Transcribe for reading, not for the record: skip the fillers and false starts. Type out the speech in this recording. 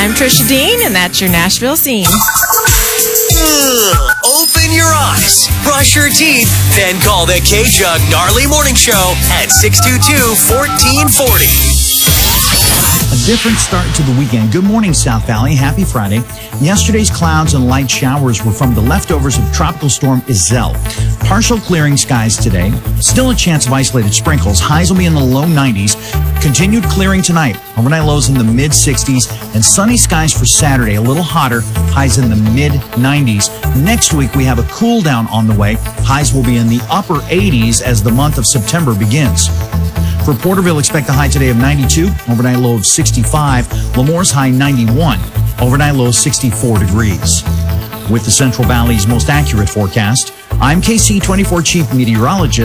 I'm Trisha Dean, and that's your Nashville scene. Open your eyes, brush your teeth, then call the K-Jug Gnarly Morning Show at 622-1440. A different start to the weekend. Good morning, South Valley. Happy Friday. Yesterday's clouds and light showers were from the leftovers of Tropical Storm Iselle. Partial clearing skies today. Still a chance of isolated sprinkles. Highs will be in the low 90s. Continued clearing tonight. Overnight lows in the mid-60s. And sunny skies for Saturday. A little hotter. Highs in the mid-90s. Next week, we have a cool down on the way. Highs will be in the upper 80s as the month of September begins. For Porterville, expect a high today of 92, overnight low of 65, Lemore's high 91, overnight low 64 degrees. With the Central Valley's most accurate forecast, I'm KC24 Chief Meteorologist